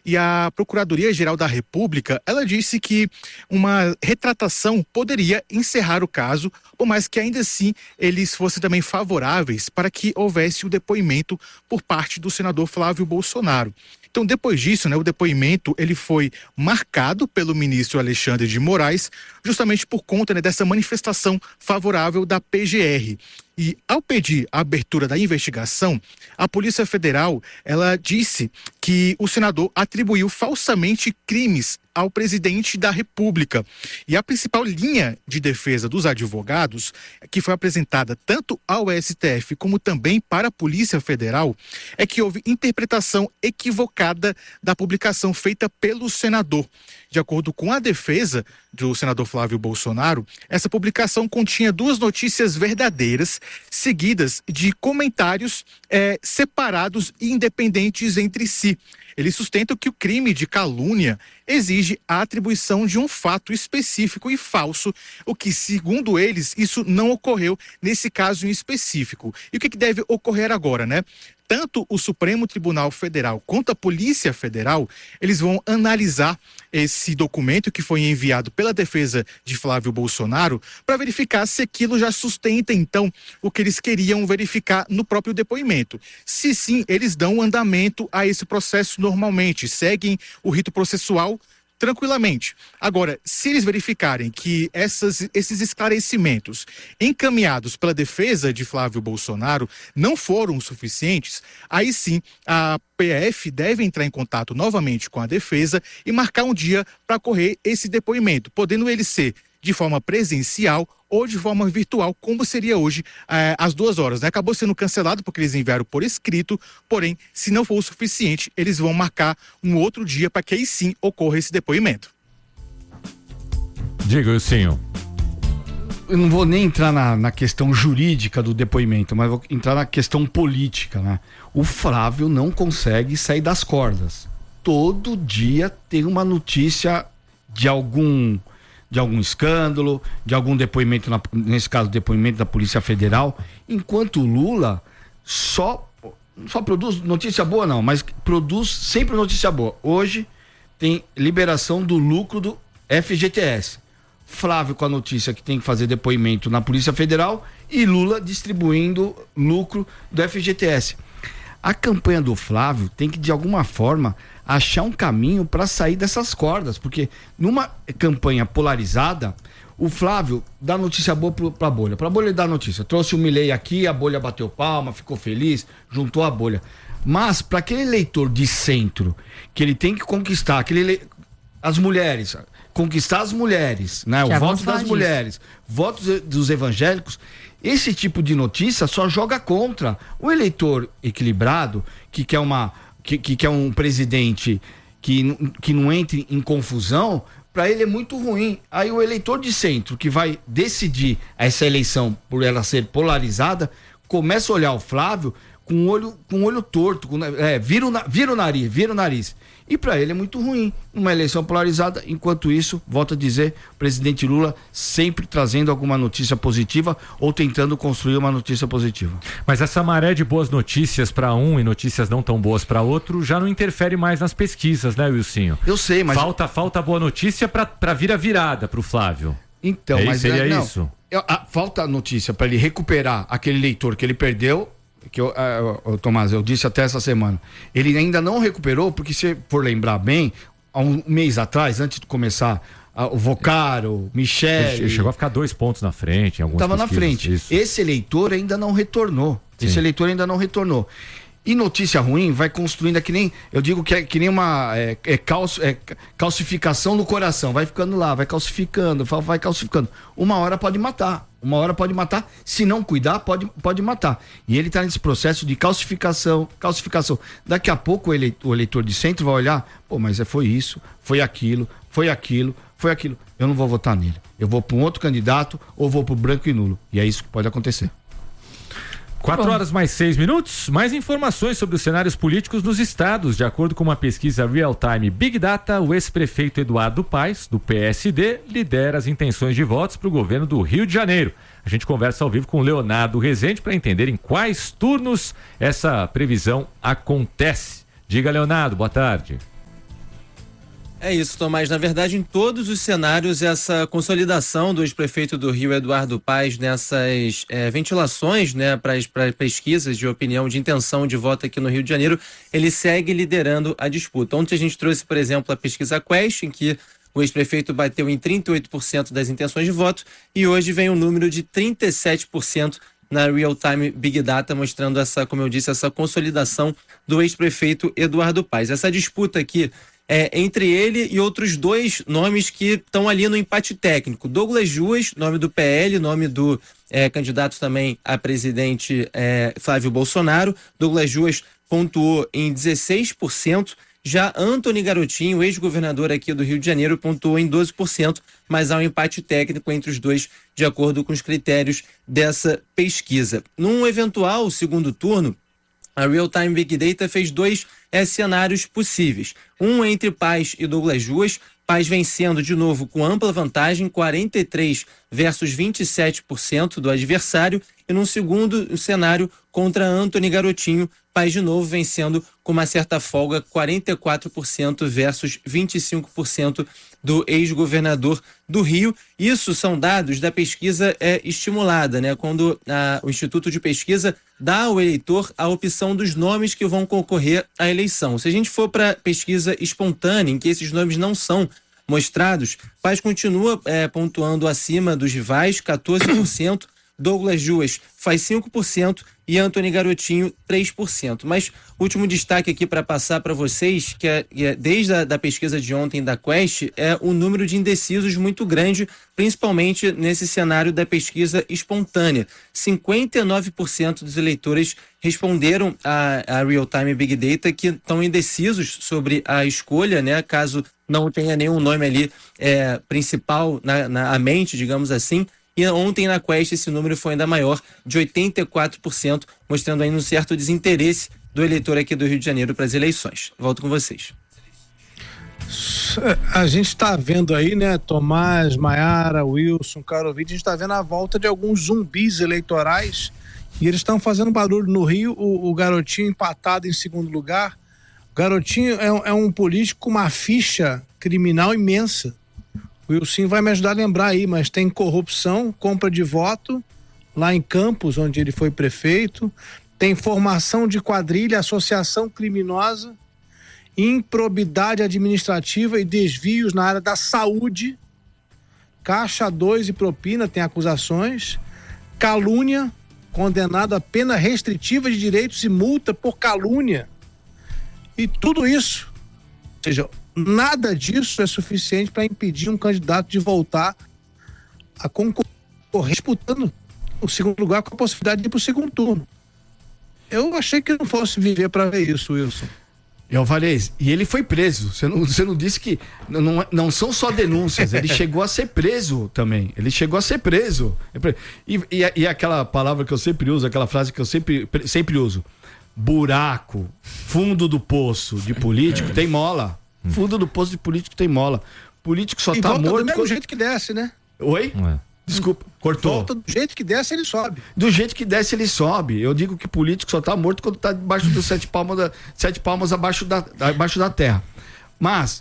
e a Procuradoria-Geral da República, ela disse que uma retratação poderia encerrar o caso, por mais que ainda assim eles fossem também favoráveis para que houvesse o depoimento por parte do senador Flávio Bolsonaro. Então, depois disso, o depoimento ele foi marcado pelo ministro Alexandre de Moraes, justamente por conta dessa manifestação favorável da PGR. E ao pedir a abertura da investigação, a Polícia Federal, ela disse que o senador atribuiu falsamente crimes ao presidente da República. E a principal linha de defesa dos advogados, que foi apresentada tanto ao STF como também para a Polícia Federal, é que houve interpretação equivocada da publicação feita pelo senador. De acordo com a defesa do senador Flávio Bolsonaro, essa publicação continha 2 notícias verdadeiras, seguidas de comentários separados e independentes entre si. Eles sustentam que o crime de calúnia exige a atribuição de um fato específico e falso, o que, segundo eles, isso não ocorreu nesse caso em específico. E o que deve ocorrer agora, Tanto o Supremo Tribunal Federal quanto a Polícia Federal, eles vão analisar esse documento que foi enviado pela defesa de Flávio Bolsonaro para verificar se aquilo já sustenta, então, o que eles queriam verificar no próprio depoimento. Se sim, eles dão andamento a esse processo normalmente, seguem o rito processual tranquilamente. Agora, se eles verificarem que esses esclarecimentos encaminhados pela defesa de Flávio Bolsonaro não foram suficientes, aí sim a PF deve entrar em contato novamente com a defesa e marcar um dia para ocorrer esse depoimento, podendo ele ser de forma presencial ou de forma virtual, como seria hoje às 2 horas. Acabou sendo cancelado porque eles enviaram por escrito, porém, se não for o suficiente, eles vão marcar um outro dia para que aí sim ocorra esse depoimento. Diga, Wilson. Eu não vou nem entrar na questão jurídica do depoimento, mas vou entrar na questão política, O Flávio não consegue sair das cordas. Todo dia tem uma notícia de algum escândalo, de algum depoimento, nesse caso, depoimento da Polícia Federal, enquanto o Lula só produz notícia boa, não, mas produz sempre notícia boa. Hoje tem liberação do lucro do FGTS. Flávio com a notícia que tem que fazer depoimento na Polícia Federal e Lula distribuindo lucro do FGTS. A campanha do Flávio tem que, de alguma forma, achar um caminho para sair dessas cordas, porque numa campanha polarizada, o Flávio dá notícia boa para a bolha ele dá notícia, trouxe o Milei aqui, a bolha bateu palma, ficou feliz, juntou a bolha, mas para aquele eleitor de centro, que ele tem que conquistar, as mulheres, conquistar as mulheres, o voto das mulheres, votos dos evangélicos, esse tipo de notícia só joga contra o eleitor equilibrado, que quer um presidente que não entre em confusão. Para ele é muito ruim. Aí o eleitor de centro, que vai decidir essa eleição por ela ser polarizada, começa a olhar o Flávio com o olho torto, vira o nariz. E para ele é muito ruim uma eleição polarizada. Enquanto isso, volto a dizer, o presidente Lula sempre trazendo alguma notícia positiva ou tentando construir uma notícia positiva. Mas essa maré de boas notícias para um e notícias não tão boas para outro já não interfere mais nas pesquisas, né, Wilson? Eu sei, mas... Falta boa notícia para vir a virada para o Flávio. Então, mas seria isso? Falta notícia para ele recuperar aquele eleitor que ele perdeu, que Tomás, eu disse até essa semana, ele ainda não recuperou, porque se for lembrar bem, há um mês atrás, antes de começar, o Vocaro, Michel... Ele chegou a ficar 2 pontos na frente em algumas pesquisas. Estava na frente. Isso. Esse eleitor ainda não retornou. E notícia ruim vai construindo, que nem, eu digo que é que nem uma calcificação do coração, vai ficando lá, vai calcificando. Uma hora pode matar, se não cuidar, pode matar. E ele está nesse processo de calcificação. Daqui a pouco o eleitor de centro vai olhar, mas foi isso, foi aquilo. Eu não vou votar nele. Eu vou para um outro candidato ou vou para o branco e nulo. E é isso que pode acontecer. 4 horas mais 6 minutos, mais informações sobre os cenários políticos nos estados. De acordo com uma pesquisa Real Time Big Data, o ex-prefeito Eduardo Paes, do PSD, lidera as intenções de votos para o governo do Rio de Janeiro. A gente conversa ao vivo com o Leonardo Rezende para entender em quais turnos essa previsão acontece. Diga, Leonardo, boa tarde. É isso, Tomás. Na verdade, em todos os cenários, essa consolidação do ex-prefeito do Rio, Eduardo Paes, nessas ventilações, né, para pesquisas de opinião, de intenção de voto aqui no Rio de Janeiro, ele segue liderando a disputa. Ontem a gente trouxe, por exemplo, a pesquisa Quest, em que o ex-prefeito bateu em 38% das intenções de voto, e hoje vem um número de 37% na Real Time Big Data, mostrando essa, como eu disse, essa consolidação do ex-prefeito Eduardo Paes. Essa disputa aqui entre ele e outros dois nomes que estão ali no empate técnico. Douglas Juas, nome do PL, nome do candidato também a presidente Flávio Bolsonaro. Douglas Juas pontuou em 16%. Já Antony Garotinho, ex-governador aqui do Rio de Janeiro, pontuou em 12%, mas há um empate técnico entre os dois, de acordo com os critérios dessa pesquisa. Num eventual segundo turno, a Real Time Big Data fez dois cenários possíveis. Um entre Paes e Douglas Juas, Paes vencendo de novo com ampla vantagem, 43% versus 27% do adversário, e num segundo cenário contra Antony Garotinho, Paes de novo vencendo com uma certa folga, 44% versus 25% do ex-governador do Rio. Isso são dados da pesquisa estimulada, né? Quando o Instituto de Pesquisa dá ao eleitor a opção dos nomes que vão concorrer à eleição. Se a gente for para pesquisa espontânea, em que esses nomes não são mostrados, Paes continua pontuando acima dos rivais, 14%, Douglas Juas faz 5% e Antony Garotinho 3%. Mas último destaque aqui para passar para vocês, que desde a pesquisa de ontem da Quest, é o número de indecisos muito grande, principalmente nesse cenário da pesquisa espontânea. 59% dos eleitores responderam a Real Time Big Data que estão indecisos sobre a escolha, né? Caso não tenha nenhum nome ali principal na mente, digamos assim. E ontem na Quest esse número foi ainda maior, de 84%, mostrando ainda um certo desinteresse do eleitor aqui do Rio de Janeiro para as eleições. Volto com vocês. A gente está vendo aí, né, Tomás, Maiara, Wilson, Carovitch, a gente está vendo a volta de alguns zumbis eleitorais e eles estão fazendo barulho no Rio. O Garotinho empatado em segundo lugar. O Garotinho é um político com uma ficha criminal imensa. O Wilson vai me ajudar a lembrar aí, mas tem corrupção, compra de voto, lá em Campos, onde ele foi prefeito, tem formação de quadrilha, associação criminosa, improbidade administrativa e desvios na área da saúde, Caixa 2 e propina, tem acusações, calúnia, condenado a pena restritiva de direitos e multa por calúnia. E tudo isso, ou seja, nada disso é suficiente para impedir um candidato de voltar a concorrer, disputando o segundo lugar com a possibilidade de ir para o segundo turno. Eu achei que não fosse viver para ver isso, Wilson. Valês, e ele foi preso. Você não disse que não são só denúncias, ele chegou a ser preso também. Ele chegou a ser preso. E aquela palavra que eu sempre uso, aquela frase que eu sempre uso: buraco, fundo do poço de político tem mola. Fundo do poço de político tem mola. Político só tá morto do mesmo jeito que desce, né? Oi? Desculpa, cortou. Volta do jeito que desce, ele sobe. Do jeito que desce, ele sobe. Eu digo que político só tá morto quando tá debaixo dos 7 palmos abaixo da terra. Mas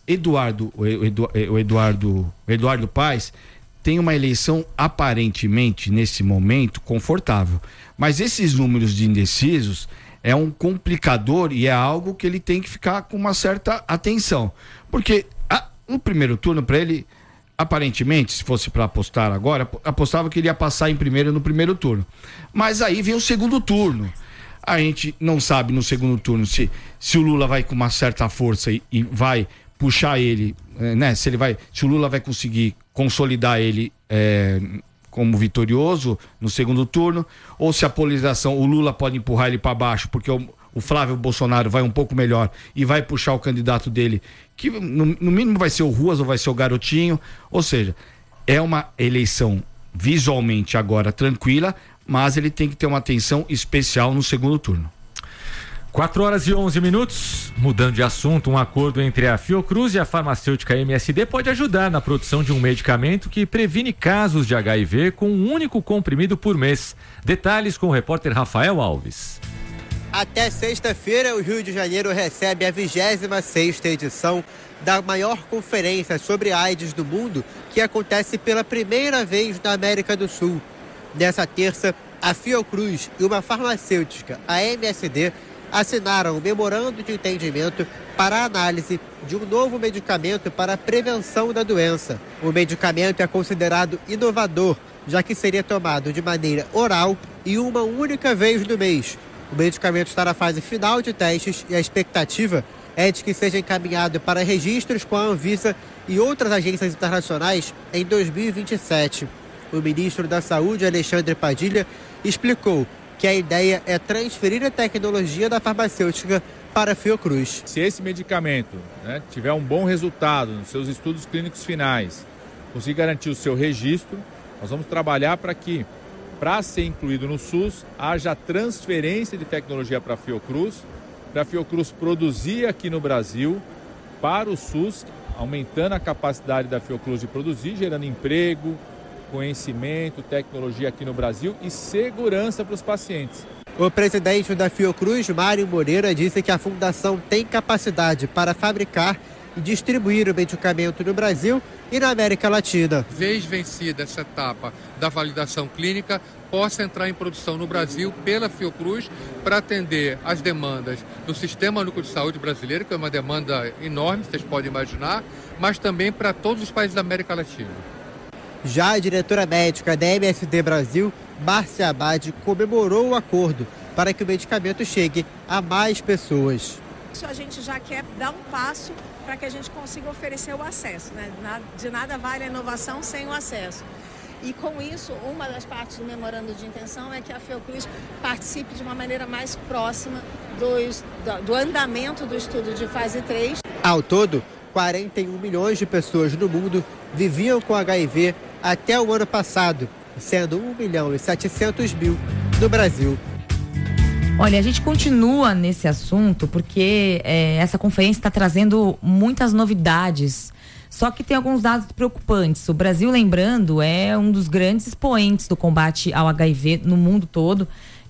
o Eduardo Paes tem uma eleição aparentemente, nesse momento, confortável. Mas esses números de indecisos é um complicador e é algo que ele tem que ficar com uma certa atenção. Porque no primeiro turno, para ele, aparentemente, se fosse para apostar agora, apostava que ele ia passar em primeiro no primeiro turno. Mas aí vem o segundo turno. A gente não sabe no segundo turno se o Lula vai com uma certa força e vai puxar ele, né? Se o Lula vai conseguir consolidar ele como vitorioso no segundo turno, ou se a polarização, o Lula pode empurrar ele para baixo, porque o Flávio Bolsonaro vai um pouco melhor e vai puxar o candidato dele, que no mínimo vai ser o Ruas ou vai ser o Garotinho. Ou seja, é uma eleição visualmente agora tranquila, mas ele tem que ter uma atenção especial no segundo turno. 4h11. Mudando de assunto, um acordo entre a Fiocruz e a farmacêutica MSD pode ajudar na produção de um medicamento que previne casos de HIV com um único comprimido por mês. Detalhes com o repórter Rafael Alves. Até sexta-feira, o Rio de Janeiro recebe a 26ª edição da maior conferência sobre AIDS do mundo, que acontece pela primeira vez na América do Sul. Nessa terça, a Fiocruz e uma farmacêutica, a MSD, assinaram um memorando de entendimento para a análise de um novo medicamento para a prevenção da doença. O medicamento é considerado inovador, já que seria tomado de maneira oral e uma única vez no mês. O medicamento está na fase final de testes e a expectativa é de que seja encaminhado para registros com a Anvisa e outras agências internacionais em 2027. O ministro da Saúde, Alexandre Padilha, explicou que a ideia é transferir a tecnologia da farmacêutica para a Fiocruz. Se esse medicamento tiver um bom resultado nos seus estudos clínicos finais, conseguir garantir o seu registro, nós vamos trabalhar para que, para ser incluído no SUS, haja transferência de tecnologia para a Fiocruz produzir aqui no Brasil para o SUS, aumentando a capacidade da Fiocruz de produzir, gerando emprego, conhecimento, tecnologia aqui no Brasil e segurança para os pacientes. O presidente da Fiocruz, Mário Moreira, disse que a fundação tem capacidade para fabricar e distribuir o medicamento no Brasil e na América Latina. Vez vencida essa etapa da validação clínica, possa entrar em produção no Brasil pela Fiocruz para atender as demandas do Sistema Único de Saúde brasileiro, que é uma demanda enorme, vocês podem imaginar, mas também para todos os países da América Latina. Já a diretora médica da MSD Brasil, Márcia Abad, comemorou o acordo para que o medicamento chegue a mais pessoas. A gente já quer dar um passo para que a gente consiga oferecer o acesso, né? De nada vale a inovação sem o acesso. E com isso, uma das partes do memorando de intenção é que a Fiocruz participe de uma maneira mais próxima do andamento do estudo de fase 3. Ao todo, 41 milhões de pessoas no mundo viviam com HIV até o ano passado, sendo 1.700.000 no Brasil. Olha, a gente continua nesse assunto porque essa conferência está trazendo muitas novidades. Só que tem alguns dados preocupantes. O Brasil, lembrando, é um dos grandes expoentes do combate ao HIV no mundo todo.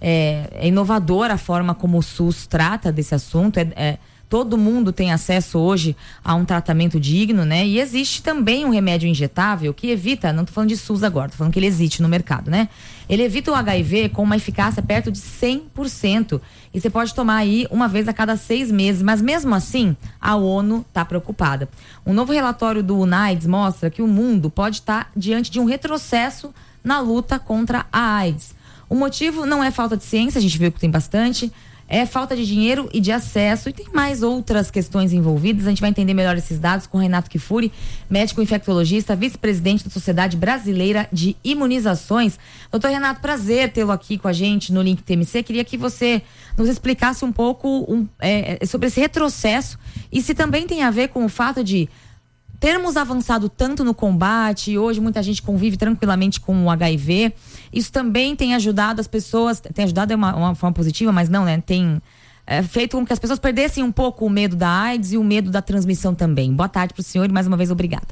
É inovadora a forma como o SUS trata desse assunto. Todo mundo tem acesso hoje a um tratamento digno, né? E existe também um remédio injetável que evita, não tô falando de SUS agora, tô falando que ele existe no mercado, né? Ele evita o HIV com uma eficácia perto de 100%. E você pode tomar aí uma vez a cada 6 meses. Mas mesmo assim, a ONU está preocupada. Um novo relatório do UNAIDS mostra que o mundo pode estar diante de um retrocesso na luta contra a AIDS. O motivo não é falta de ciência, a gente viu que tem bastante, é falta de dinheiro e de acesso, e tem mais outras questões envolvidas. A gente vai entender melhor esses dados com o Renato Kifuri, médico infectologista, vice-presidente da Sociedade Brasileira de Imunizações. Doutor Renato, prazer tê-lo aqui com a gente no Link TMC. Queria que você nos explicasse um pouco sobre esse retrocesso e se também tem a ver com o fato de termos avançado tanto no combate e hoje muita gente convive tranquilamente com o HIV. Isso também tem ajudado as pessoas, tem ajudado é uma forma positiva, mas não, né? Tem feito com que as pessoas perdessem um pouco o medo da AIDS e o medo da transmissão também. Boa tarde para o senhor e mais uma vez obrigada.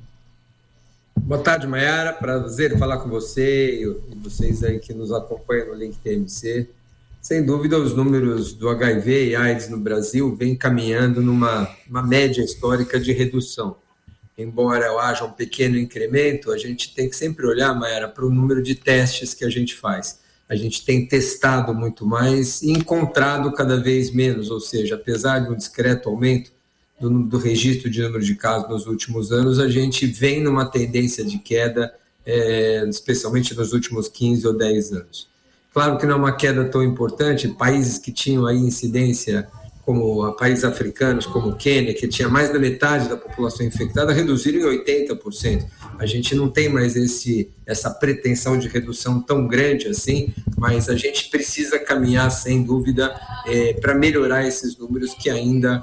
Boa tarde, Mayara. Prazer falar com você e vocês aí que nos acompanham no Link TMC. Sem dúvida, os números do HIV e AIDS no Brasil vêm caminhando numa média histórica de redução. Embora haja um pequeno incremento, a gente tem que sempre olhar, Mayara, para o número de testes que a gente faz. A gente tem testado muito mais e encontrado cada vez menos, ou seja, apesar de um discreto aumento do registro de número de casos nos últimos anos, a gente vem numa tendência de queda, especialmente nos últimos 15 ou 10 anos. Claro que não é uma queda tão importante, países que tinham aí incidência, como países africanos, como o Quênia, que tinha mais da metade da população infectada, reduziram em 80%. A gente não tem mais essa pretensão de redução tão grande assim, mas a gente precisa caminhar, sem dúvida, para melhorar esses números que ainda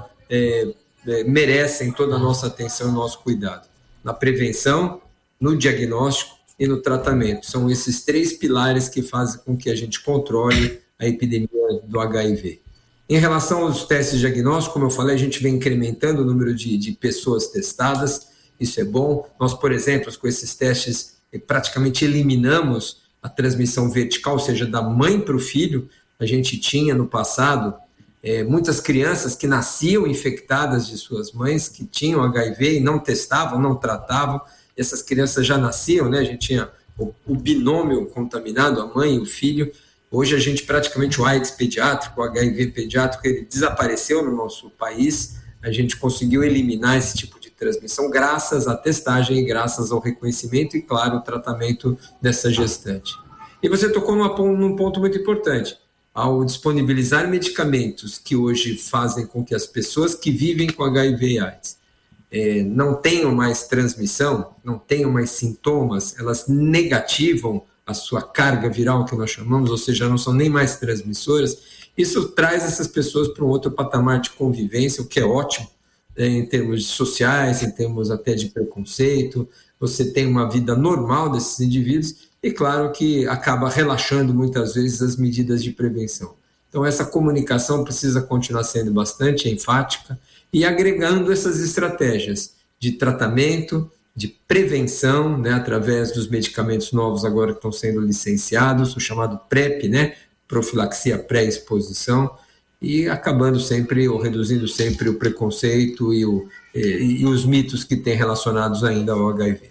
merecem toda a nossa atenção e nosso cuidado. Na prevenção, no diagnóstico e no tratamento. São esses 3 pilares que fazem com que a gente controle a epidemia do HIV. Em relação aos testes diagnósticos, como eu falei, a gente vem incrementando o número de pessoas testadas, isso é bom. Nós, por exemplo, com esses testes, praticamente eliminamos a transmissão vertical, ou seja, da mãe para o filho. a gente tinha no passado muitas crianças que nasciam infectadas de suas mães, que tinham HIV e não testavam, não tratavam. Essas crianças já nasciam, né? A gente tinha o binômio contaminado, a mãe e o filho. Hoje a gente praticamente, o AIDS pediátrico, o HIV pediátrico, ele desapareceu no nosso país. A gente conseguiu eliminar esse tipo de transmissão graças à testagem e graças ao reconhecimento e, claro, o tratamento dessa gestante. E você tocou num ponto muito importante. Ao disponibilizar medicamentos que hoje fazem com que as pessoas que vivem com HIV e AIDS não tenham mais transmissão, não tenham mais sintomas, elas negativam a sua carga viral, que nós chamamos, ou seja, não são nem mais transmissoras, isso traz essas pessoas para um outro patamar de convivência, o que é ótimo, em termos sociais, em termos até de preconceito. Você tem uma vida normal desses indivíduos e, claro, que acaba relaxando muitas vezes as medidas de prevenção. Então, essa comunicação precisa continuar sendo bastante enfática e agregando essas estratégias de tratamento, de prevenção, né, através dos medicamentos novos agora que estão sendo licenciados, o chamado PrEP, né, profilaxia pré-exposição, e acabando sempre, ou reduzindo sempre, o preconceito e os mitos que tem relacionados ainda ao HIV.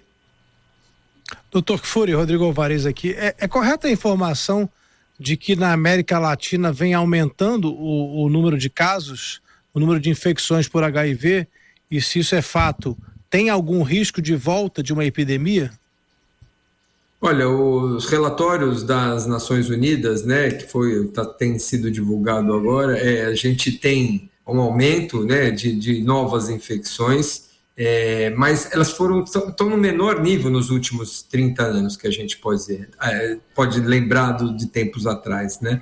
Doutor Kfouri, Rodrigo Alvarez aqui. É correta a informação de que na América Latina vem aumentando o número de casos, o número de infecções por HIV, e se isso é fato, tem algum risco de volta de uma epidemia? Olha, os relatórios das Nações Unidas, né, que tem sido divulgado agora, a gente tem um aumento, né, de novas infecções, mas elas estão no menor nível nos últimos 30 anos, que a gente pode lembrar de tempos atrás, né?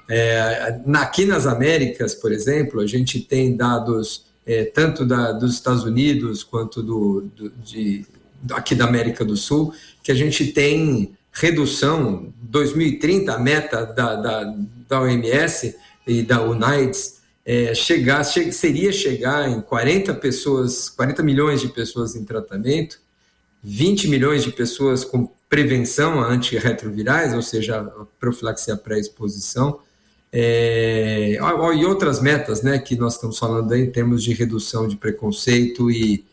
Aqui nas Américas, por exemplo, a gente tem dados tanto dos Estados Unidos quanto aqui da América do Sul, que a gente tem redução, 2030, a meta da OMS e da UNAIDS, seria chegar em 40 milhões de pessoas em tratamento, 20 milhões de pessoas com prevenção a antirretrovirais, ou seja, a profilaxia pré-exposição, e outras metas, né, que nós estamos falando aí em termos de redução de preconceito e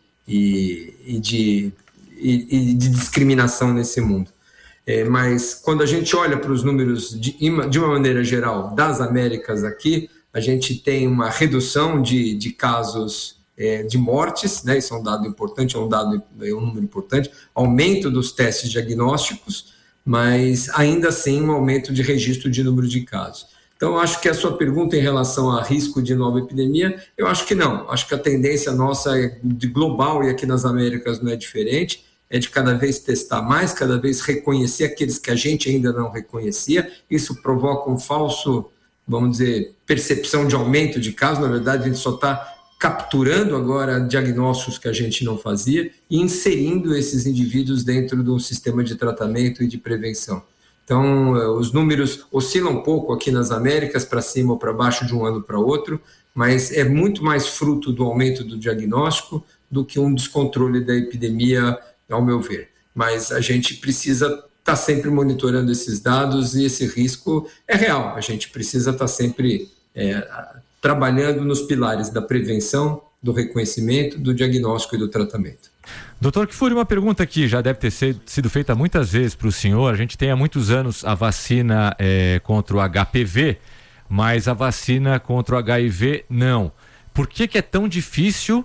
de discriminação nesse mundo. Mas quando a gente olha para os números de uma maneira geral das Américas aqui, a gente tem uma redução de casos de mortes, né? Isso é um dado importante, é um número importante, aumento dos testes diagnósticos, mas ainda assim um aumento de registro de número de casos. Então, acho que a sua pergunta em relação a risco de nova epidemia, eu acho que não. Acho que a tendência nossa de global, e aqui nas Américas não é diferente, é de cada vez testar mais, cada vez reconhecer aqueles que a gente ainda não reconhecia. Isso provoca um falso, vamos dizer, percepção de aumento de casos. Na verdade, a gente só está capturando agora diagnósticos que a gente não fazia e inserindo esses indivíduos dentro do sistema de tratamento e de prevenção. Então, os números oscilam um pouco aqui nas Américas, para cima ou para baixo de um ano para outro, mas é muito mais fruto do aumento do diagnóstico do que um descontrole da epidemia, ao meu ver. Mas a gente precisa estar sempre monitorando esses dados e esse risco é real. A gente precisa estar sempre trabalhando nos pilares da prevenção, do reconhecimento, do diagnóstico e do tratamento. Doutor Kfouri, uma pergunta que já deve ter sido feita muitas vezes para o senhor. A gente tem há muitos anos a vacina contra o HPV, mas a vacina contra o HIV não. Por que é tão difícil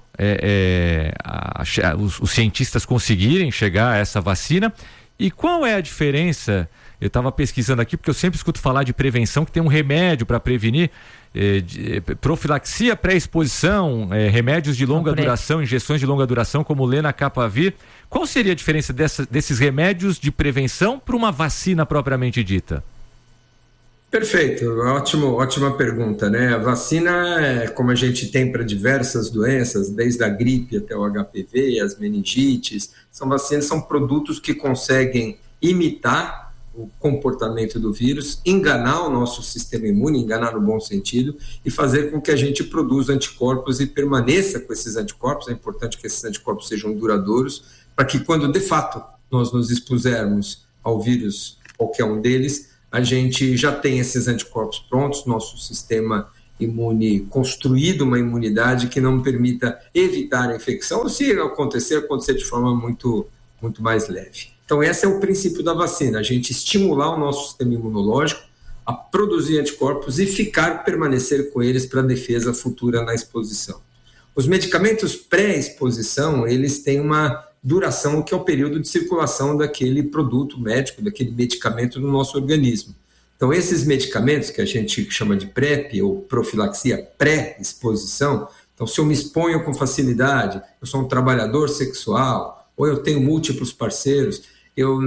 os cientistas conseguirem chegar a essa vacina? E qual é a diferença? Eu estava pesquisando aqui, porque eu sempre escuto falar de prevenção, que tem um remédio para prevenir, profilaxia pré-exposição, remédios de longa duração, injeções de longa duração, como Lenacapavir. Qual seria a diferença desses remédios de prevenção para uma vacina propriamente dita? Perfeito, ótima pergunta, né? A vacina, como a gente tem para diversas doenças, desde a gripe até o HPV, as meningites, são produtos que conseguem imitar o comportamento do vírus, enganar o nosso sistema imune, enganar no bom sentido, e fazer com que a gente produza anticorpos e permaneça com esses anticorpos. É importante que esses anticorpos sejam duradouros, para que quando de fato nós nos expusermos ao vírus, qualquer um deles, a gente já tem esses anticorpos prontos, nosso sistema imune construído, uma imunidade que não permita evitar a infecção, ou se acontecer de forma muito, muito mais leve. Então esse é o princípio da vacina, a gente estimular o nosso sistema imunológico a produzir anticorpos e permanecer com eles para a defesa futura na exposição. Os medicamentos pré-exposição, eles têm uma duração que é o período de circulação daquele produto médico, daquele medicamento no nosso organismo. Então, esses medicamentos que a gente chama de PrEP, ou profilaxia pré-exposição, então, se eu me exponho com facilidade, eu sou um trabalhador sexual, ou eu tenho múltiplos parceiros, eu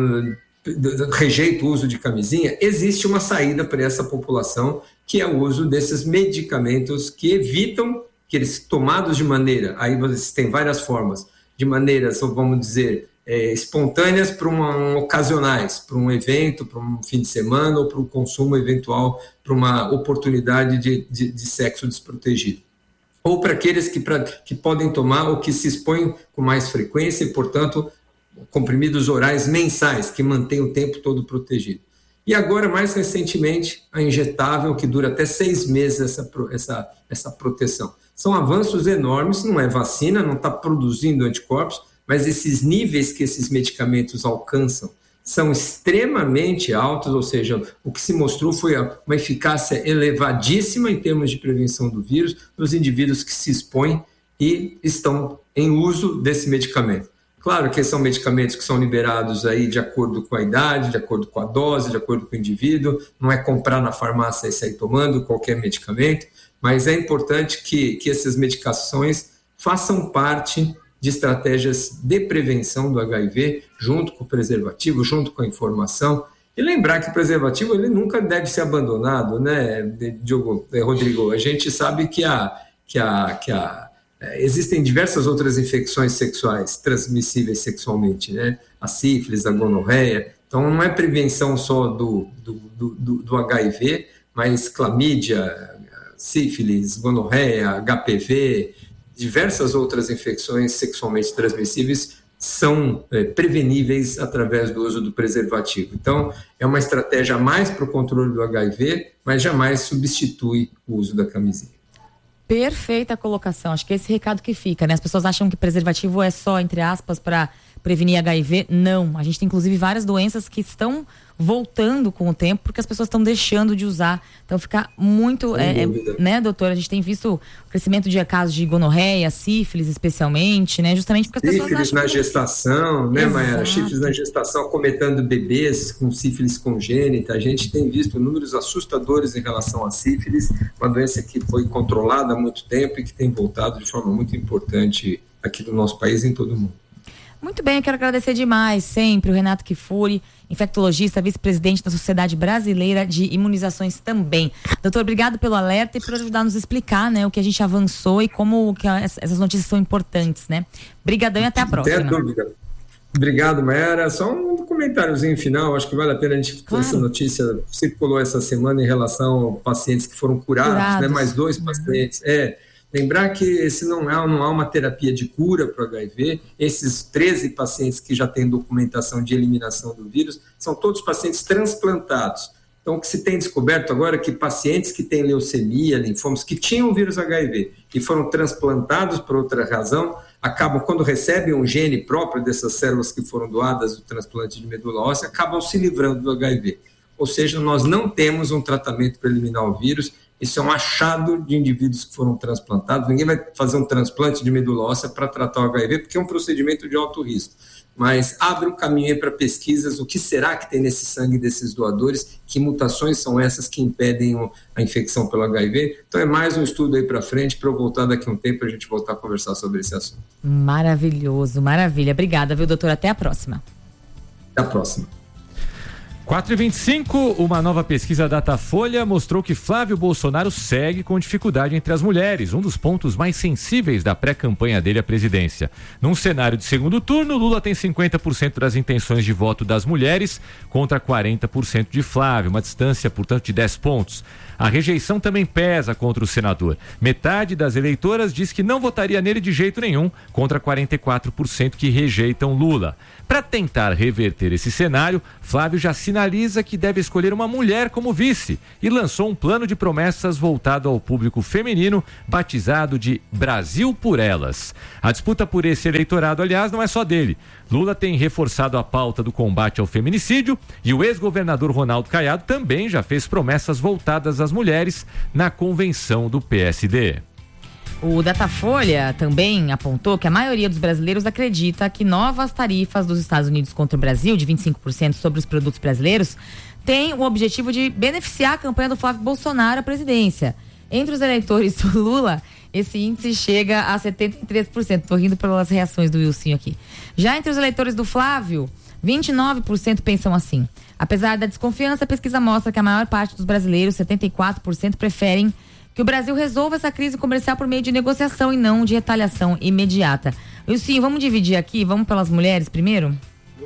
rejeito o uso de camisinha, existe uma saída para essa população, que é o uso desses medicamentos que evitam que eles, tomados de maneira, aí você tem várias formas, de maneiras, vamos dizer, espontâneas ocasionais, para um evento, para um fim de semana, ou para um consumo eventual, para uma oportunidade de sexo desprotegido. Ou para aqueles que podem tomar ou que se expõem com mais frequência e, portanto, comprimidos orais mensais, que mantêm o tempo todo protegido. E agora, mais recentemente, a injetável, que dura até 6 meses essa proteção. São avanços enormes, não é vacina, não está produzindo anticorpos, mas esses níveis que esses medicamentos alcançam são extremamente altos, ou seja, o que se mostrou foi uma eficácia elevadíssima em termos de prevenção do vírus nos indivíduos que se expõem e estão em uso desse medicamento. Claro que são medicamentos que são liberados aí de acordo com a idade, de acordo com a dose, de acordo com o indivíduo, não é comprar na farmácia e sair tomando qualquer medicamento, mas é importante que essas medicações façam parte de estratégias de prevenção do HIV, junto com o preservativo, junto com a informação, e lembrar que o preservativo ele nunca deve ser abandonado, né, Rodrigo? A gente sabe que existem diversas outras infecções sexuais transmissíveis sexualmente, né? A sífilis, a gonorreia. Então, não é prevenção só do HIV, mas clamídia, sífilis, gonorreia, HPV, diversas outras infecções sexualmente transmissíveis são preveníveis através do uso do preservativo. Então, é uma estratégia a mais para o controle do HIV, mas jamais substitui o uso da camisinha. Perfeita colocação, acho que é esse recado que fica, né? As pessoas acham que preservativo é só, entre aspas, para prevenir HIV. Não, a gente tem inclusive várias doenças que estão voltando com o tempo porque as pessoas estão deixando de usar. Então fica muito, né, doutora? A gente tem visto o crescimento de casos de gonorreia, sífilis especialmente, né? Justamente porque as pessoas acham na gestação, né, Mayara? Sífilis na gestação, acometendo bebês com sífilis congênita. A gente tem visto números assustadores em relação à sífilis, uma doença que foi controlada há muito tempo e que tem voltado de forma muito importante aqui no nosso país e em todo o mundo. Muito bem, eu quero agradecer demais sempre o Renato Kfouri, infectologista, vice-presidente da Sociedade Brasileira de Imunizações também. Doutor, obrigado pelo alerta e por ajudar a nos explicar, né, o que a gente avançou e como que essas notícias são importantes, né? Obrigadão e até a próxima. Não tem dúvida. Obrigado, Mayara. Só um comentáriozinho final, acho que vale a pena a gente... Claro. Essa notícia circulou essa semana em relação a pacientes que foram curados. Né? Mais 2 pacientes. Lembrar que não há uma terapia de cura para o HIV, esses 13 pacientes que já têm documentação de eliminação do vírus, são todos pacientes transplantados. Então, o que se tem descoberto agora é que pacientes que têm leucemia, linfomas, que tinham o vírus HIV e foram transplantados por outra razão, acabam, quando recebem um gene próprio dessas células que foram doadas do transplante de medula óssea, acabam se livrando do HIV. Ou seja, nós não temos um tratamento para eliminar o vírus. Isso é um achado de indivíduos que foram transplantados. Ninguém vai fazer um transplante de medula óssea para tratar o HIV, porque é um procedimento de alto risco. Mas abre um caminho para pesquisas, o que será que tem nesse sangue desses doadores, que mutações são essas que impedem a infecção pelo HIV. Então é mais um estudo aí para frente, para eu voltar daqui a um tempo, a gente voltar a conversar sobre esse assunto. Maravilhoso, maravilha. Obrigada, viu, doutor? Até a próxima. Até a próxima. 4h25, uma nova pesquisa Datafolha mostrou que Flávio Bolsonaro segue com dificuldade entre as mulheres, um dos pontos mais sensíveis da pré-campanha dele à presidência. Num cenário de segundo turno, Lula tem 50% das intenções de voto das mulheres contra 40% de Flávio, uma distância, portanto, de 10 pontos. A rejeição também pesa contra o senador. Metade das eleitoras diz que não votaria nele de jeito nenhum, contra 44% que rejeitam Lula. Para tentar reverter esse cenário, Flávio já sinalizou sinaliza que deve escolher uma mulher como vice e lançou um plano de promessas voltado ao público feminino, batizado de Brasil por Elas. A disputa por esse eleitorado, aliás, não é só dele. Lula tem reforçado a pauta do combate ao feminicídio e o ex-governador Ronaldo Caiado também já fez promessas voltadas às mulheres na convenção do PSD. O Datafolha também apontou que a maioria dos brasileiros acredita que novas tarifas dos Estados Unidos contra o Brasil, de 25% sobre os produtos brasileiros, têm o objetivo de beneficiar a campanha do Flávio Bolsonaro à presidência. Entre os eleitores do Lula, esse índice chega a 73%. Tô rindo pelas reações do Wilson aqui. Já entre os eleitores do Flávio, 29% pensam assim. Apesar da desconfiança, a pesquisa mostra que a maior parte dos brasileiros, 74%, preferem que o Brasil resolva essa crise comercial por meio de negociação e não de retaliação imediata. Wilson, vamos dividir aqui? Vamos pelas mulheres primeiro?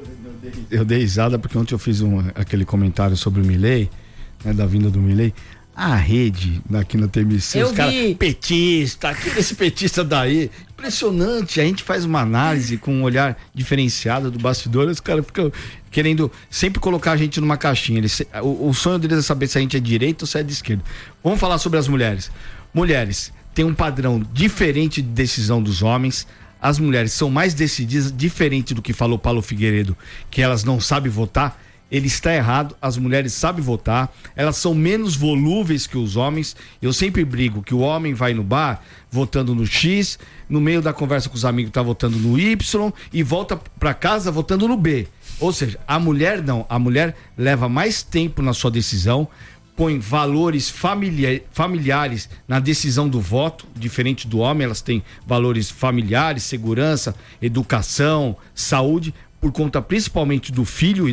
Eu dei risada porque ontem eu fiz aquele comentário sobre o Milei, né, da vinda do Milei. A rede aqui na TMC, os caras petista, esse petista daí, impressionante. A gente faz uma análise com um olhar diferenciado do bastidor, os caras ficam querendo sempre colocar a gente numa caixinha. O sonho deles é saber se a gente é direita ou se é de esquerda. Vamos falar sobre as mulheres. Mulheres têm um padrão diferente de decisão dos homens. As mulheres são mais decididas, diferente do que falou Paulo Figueiredo, que elas não sabem votar. Ele está errado, as mulheres sabem votar, elas são menos volúveis que os homens. Eu sempre brigo que o homem vai no bar votando no X, no meio da conversa com os amigos tá votando no Y e volta para casa votando no B. Ou seja, a mulher não, a mulher leva mais tempo na sua decisão, põe valores familiares na decisão do voto, diferente do homem. Elas têm valores familiares, segurança, educação, saúde, por conta principalmente do filho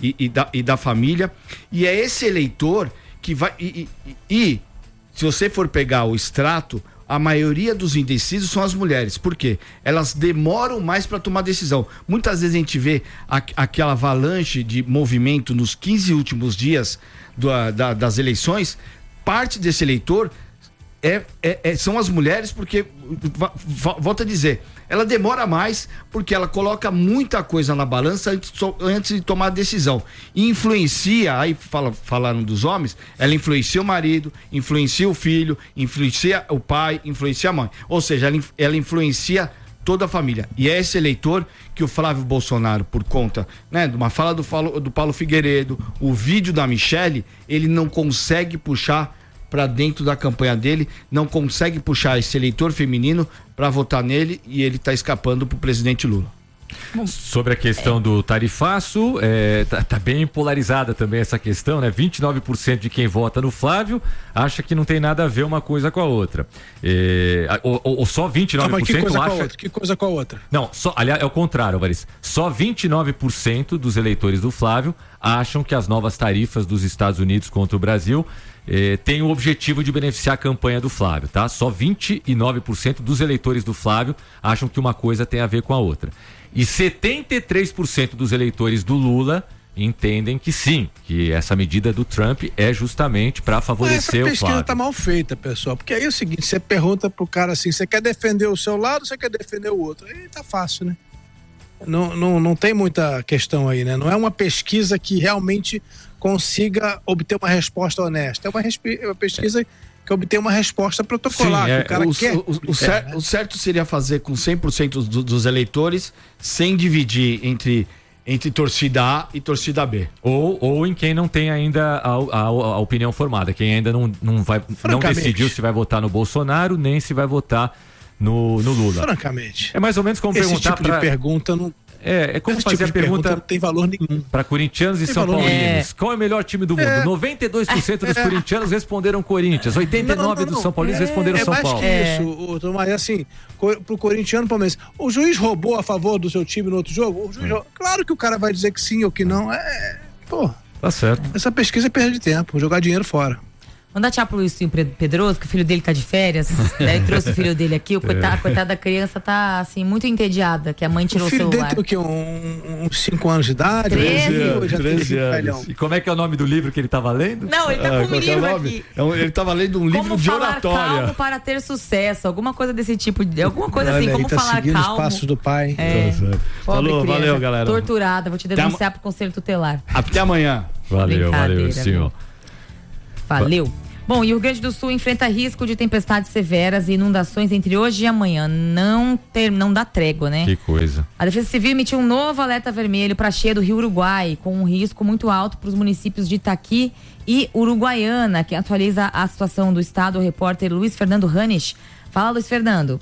e da família. E é esse eleitor que vai... E se você for pegar o extrato, a maioria dos indecisos são as mulheres. Por quê? Elas demoram mais para tomar decisão. Muitas vezes a gente vê aquela avalanche de movimento nos 15 últimos dias das eleições. Parte desse eleitor são as mulheres, porque, volto a dizer, ela demora mais porque ela coloca muita coisa na balança antes de tomar a decisão. E influencia, aí falaram dos homens, ela influencia o marido, influencia o filho, influencia o pai, influencia a mãe. Ou seja, ela influencia toda a família. E é esse eleitor que o Flávio Bolsonaro, por conta, né, de uma fala do Paulo Figueiredo, o vídeo da Michele, ele não consegue puxar para dentro da campanha dele, não consegue puxar esse eleitor feminino para votar nele, e ele está escapando pro presidente Lula. Sobre a questão do tarifaço, tá bem polarizada também essa questão, né? 29% de quem vota no Flávio acha que não tem nada a ver uma coisa com a outra. Ou só 29% mas que coisa acha... com a outra? Que coisa com a outra? Não, aliás, é o contrário, Varice. Só 29% dos eleitores do Flávio acham que as novas tarifas dos Estados Unidos contra o Brasil tem o objetivo de beneficiar a campanha do Flávio, tá? Só 29% dos eleitores do Flávio acham que uma coisa tem a ver com a outra. E 73% dos eleitores do Lula entendem que sim, que essa medida do Trump é justamente para favorecer o Flávio. Essa pesquisa tá mal feita, pessoal, porque aí é o seguinte, você pergunta pro cara assim, você quer defender o seu lado ou você quer defender o outro? Aí tá fácil, né? Não tem muita questão aí, né? Não é uma pesquisa que realmente consiga obter uma resposta honesta. É uma pesquisa que obtém uma resposta protocolar. Sim, que o cara quer. O certo seria fazer com 100% dos eleitores, sem dividir entre torcida A e torcida B. Ou em quem não tem ainda a opinião formada, quem ainda não decidiu se vai votar no Bolsonaro, nem se vai votar no Lula. Francamente. É mais ou menos como perguntar de pergunta não... É como fazer tipo a pergunta não tem valor nenhum. Para corintianos e São Paulinos. Qual é o melhor time do mundo? 92% dos corintianos responderam Corinthians, 89% dos São Paulinos responderam São Paulo. É mais que isso, mas assim, pro corintiano, palmeirense, o juiz roubou a favor do seu time no outro jogo? Claro que o cara vai dizer que sim ou que não. Tá certo. Essa pesquisa é perda de tempo, jogar dinheiro fora. Mandar tchau pro Luizinho Pedroso, que o filho dele tá de férias. Daí trouxe o filho dele aqui. A coitada da criança tá, assim, muito entediada, que a mãe tirou o celular. O filho dele tem o quê? Uns 5 anos de idade? 13 anos. E como é que é o nome do livro que ele tava lendo? Não, ele tá com um livro aqui. Ele tava lendo um livro de oratória. Como falar calmo para ter sucesso. Alguma coisa desse tipo. Alguma coisa assim, como falar calmo. Os passos do pai. Falou, valeu, galera. Torturada. Vou te denunciar pro Conselho Tutelar. Até amanhã. Valeu, senhor. Valeu. Bom, e o Rio Grande do Sul enfrenta risco de tempestades severas e inundações entre hoje e amanhã. Não dá trégua, né? Que coisa. A Defesa Civil emitiu um novo alerta vermelho para a cheia do Rio Uruguai, com um risco muito alto para os municípios de Itaqui e Uruguaiana. Quem atualiza a situação do estado, o repórter Luiz Fernando Ranisch. Fala, Luiz Fernando.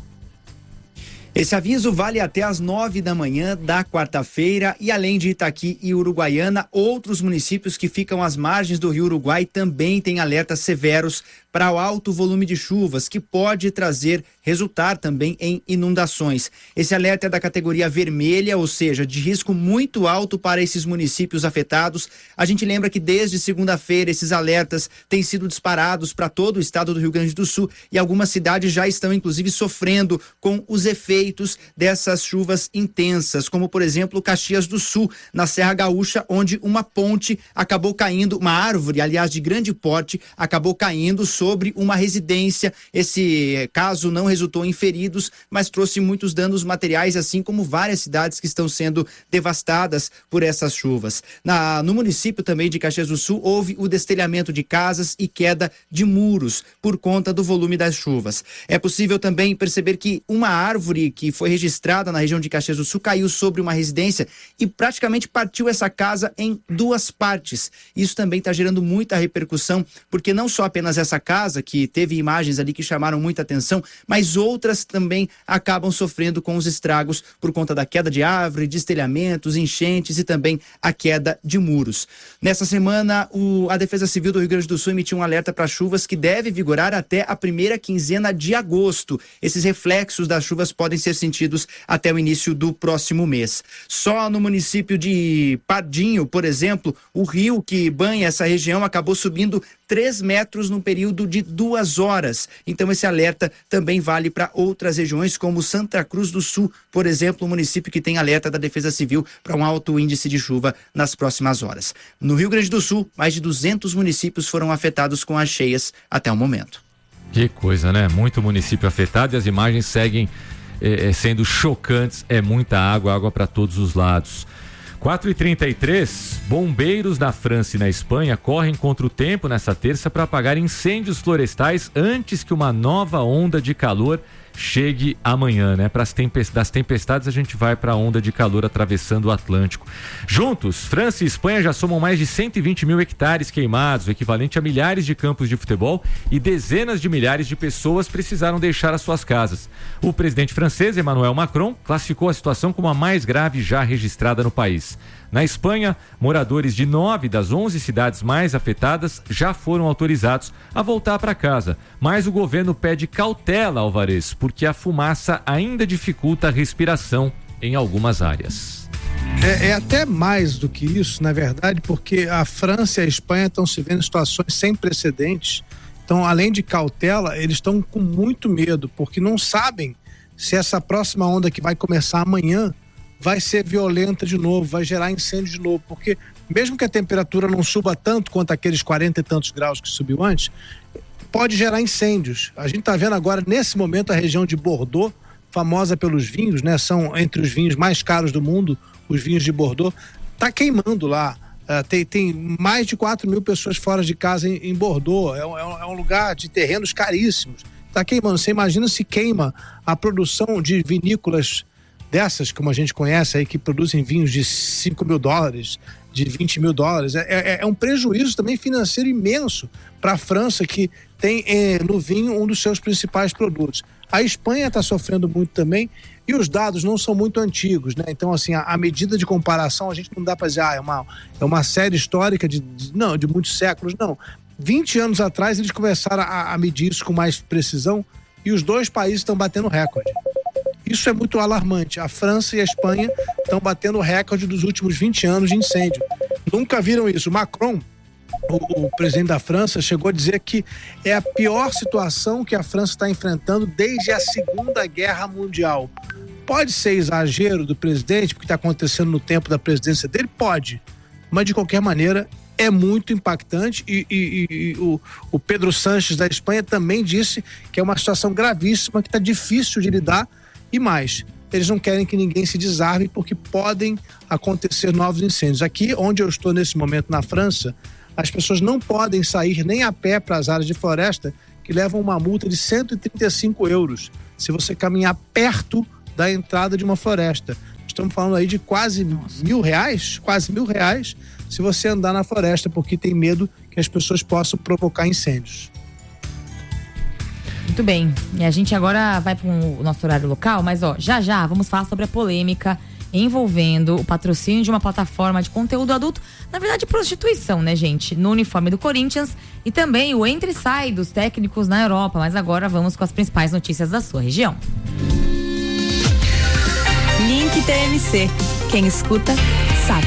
Esse aviso vale até às 9 da manhã da quarta-feira e além de Itaqui e Uruguaiana, outros municípios que ficam às margens do Rio Uruguai também têm alertas severos para o alto volume de chuvas que pode resultar também em inundações. Esse alerta é da categoria vermelha, ou seja, de risco muito alto para esses municípios afetados. A gente lembra que desde segunda-feira esses alertas têm sido disparados para todo o estado do Rio Grande do Sul e algumas cidades já estão inclusive sofrendo com os efeitos dessas chuvas intensas, como por exemplo Caxias do Sul, na Serra Gaúcha, onde uma ponte acabou caindo, uma árvore, aliás, de grande porte, acabou caindo sobre uma residência. Esse caso não resultou em feridos, mas trouxe muitos danos materiais, assim como várias cidades que estão sendo devastadas por essas chuvas. No município também de Caxias do Sul, houve o destelhamento de casas e queda de muros por conta do volume das chuvas. É possível também perceber que uma árvore que foi registrada na região de Caxias do Sul caiu sobre uma residência e praticamente partiu essa casa em duas partes. Isso também está gerando muita repercussão, porque não só apenas essa casa, que teve imagens ali que chamaram muita atenção, mas outras também acabam sofrendo com os estragos por conta da queda de árvore, destelhamentos, enchentes e também a queda de muros. Nessa semana, a Defesa Civil do Rio Grande do Sul emitiu um alerta para chuvas que deve vigorar até a primeira quinzena de agosto. Esses reflexos das chuvas podem ser sentidos até o início do próximo mês. Só no município de Pardinho, por exemplo, o rio que banha essa região acabou subindo 3 metros no período de 2 horas. Então esse alerta também vale para outras regiões, como Santa Cruz do Sul, por exemplo, um município que tem alerta da Defesa Civil para um alto índice de chuva nas próximas horas. No Rio Grande do Sul, mais de 200 municípios foram afetados com as cheias até o momento. Que coisa, né? Muito município afetado e as imagens seguem sendo chocantes. É muita água para todos os lados. 4h33, bombeiros na França e na Espanha correm contra o tempo nessa terça para apagar incêndios florestais antes que uma nova onda de calor chegue amanhã, né? Das tempestades a gente vai para a onda de calor atravessando o Atlântico. Juntos, França e Espanha já somam mais de 120 mil hectares queimados, o equivalente a milhares de campos de futebol, e dezenas de milhares de pessoas precisaram deixar as suas casas. O presidente francês, Emmanuel Macron, classificou a situação como a mais grave já registrada no país. Na Espanha, moradores de 9 das 11 cidades mais afetadas já foram autorizados a voltar para casa, mas o governo pede cautela, Alvarez, porque a fumaça ainda dificulta a respiração em algumas áreas. É até mais do que isso, na verdade, porque a França e a Espanha estão se vendo em situações sem precedentes. Então, além de cautela, eles estão com muito medo, porque não sabem se essa próxima onda que vai começar amanhã vai ser violenta de novo, vai gerar incêndio de novo, porque mesmo que a temperatura não suba tanto quanto aqueles 40 e tantos graus que subiu antes, pode gerar incêndios. A gente está vendo agora, nesse momento, a região de Bordeaux, famosa pelos vinhos, né? São entre os vinhos mais caros do mundo, os vinhos de Bordeaux, tá queimando lá. Tem mais de 4 mil pessoas fora de casa em Bordeaux, é um lugar de terrenos caríssimos. Tá queimando. Você imagina se queima a produção de vinícolas dessas, como a gente conhece aí, que produzem vinhos de $5 mil, de $20 mil. É um prejuízo também financeiro imenso para a França, que tem no vinho um dos seus principais produtos. A Espanha está sofrendo muito também e os dados não são muito antigos, né? Então, assim, a medida de comparação, a gente não dá para dizer, é uma série histórica de muitos séculos, não. 20 anos atrás eles começaram a medir isso com mais precisão e os dois países estão batendo recorde. Isso é muito alarmante. A França e a Espanha estão batendo o recorde dos últimos 20 anos de incêndio. Nunca viram isso. Macron, o presidente da França, chegou a dizer que é a pior situação que a França está enfrentando desde a Segunda Guerra Mundial. Pode ser exagero do presidente, porque está acontecendo no tempo da presidência dele? Pode. Mas, de qualquer maneira, é muito impactante e o Pedro Sánchez da Espanha também disse que é uma situação gravíssima, que está difícil de lidar. E mais, eles não querem que ninguém se desarme porque podem acontecer novos incêndios. Aqui, onde eu estou nesse momento na França, as pessoas não podem sair nem a pé para as áreas de floresta, que levam uma multa de 135 euros se você caminhar perto da entrada de uma floresta. Estamos falando aí de quase R$1.000, se você andar na floresta, porque tem medo que as pessoas possam provocar incêndios. Muito bem, e a gente agora vai para o nosso horário local, mas já vamos falar sobre a polêmica envolvendo o patrocínio de uma plataforma de conteúdo adulto, na verdade prostituição, né, gente, no uniforme do Corinthians, e também o entra e sai dos técnicos na Europa. Mas agora vamos com as principais notícias da sua região. Link TMC. Quem escuta, sabe.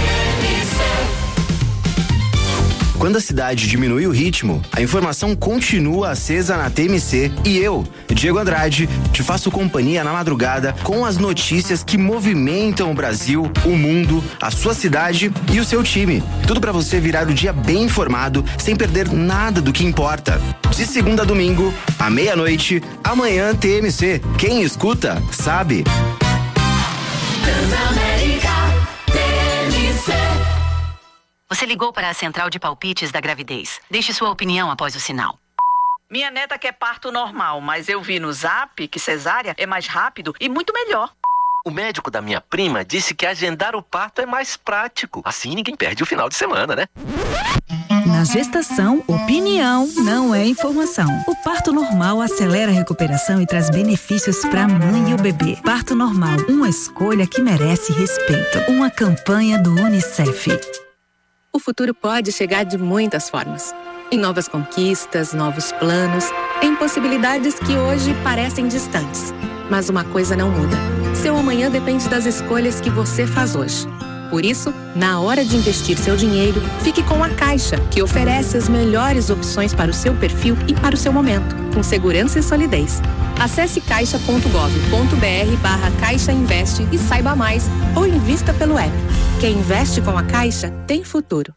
Quando a cidade diminui o ritmo, a informação continua acesa na TMC e eu, Diego Andrade, te faço companhia na madrugada com as notícias que movimentam o Brasil, o mundo, a sua cidade e o seu time. Tudo para você virar o dia bem informado, sem perder nada do que importa. De segunda a domingo, à meia-noite, amanhã TMC. Quem escuta, sabe. Transamérica TMC. Você ligou para a central de palpites da gravidez. Deixe sua opinião após o sinal. Minha neta quer parto normal, mas eu vi no Zap que cesárea é mais rápido e muito melhor. O médico da minha prima disse que agendar o parto é mais prático. Assim ninguém perde o final de semana, né? Na gestação, opinião não é informação. O parto normal acelera a recuperação e traz benefícios para a mãe e o bebê. Parto normal, uma escolha que merece respeito. Uma campanha do UNICEF. O futuro pode chegar de muitas formas. Em novas conquistas, novos planos, em possibilidades que hoje parecem distantes. Mas uma coisa não muda. Seu amanhã depende das escolhas que você faz hoje. Por isso, na hora de investir seu dinheiro, fique com a Caixa, que oferece as melhores opções para o seu perfil e para o seu momento, com segurança e solidez. Acesse caixa.gov.br/Caixa Investe e saiba mais, ou invista pelo app. Quem investe com a Caixa tem futuro.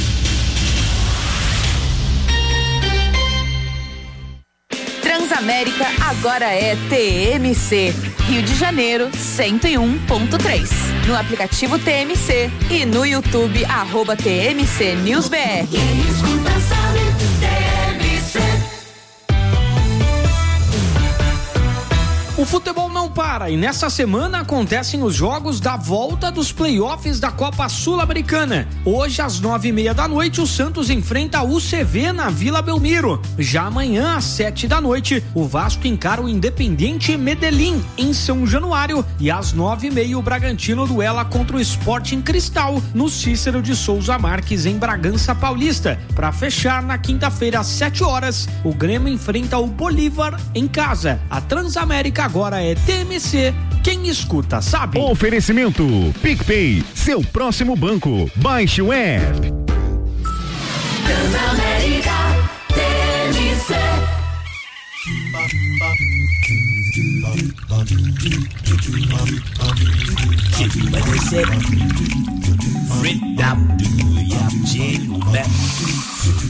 Transamérica agora é TMC. Rio de Janeiro 101.3. No aplicativo TMC e no YouTube @TMC News BR. O futebol não para e nessa semana acontecem os jogos da volta dos playoffs da Copa Sul-Americana. Hoje às 9:30 da noite o Santos enfrenta o UCV na Vila Belmiro. Já amanhã às 7 da noite o Vasco encara o Independiente Medellín em São Januário e às 9:30 o Bragantino duela contra o Sporting Cristal no Cícero de Souza Marques em Bragança Paulista. Para fechar, na quinta-feira às 7 horas o Grêmio enfrenta o Bolívar em casa. A Transamérica agora é TMC. Quem escuta, sabe. Oferecimento PicPay, seu próximo banco. Baixe o app. Transamérica TMC.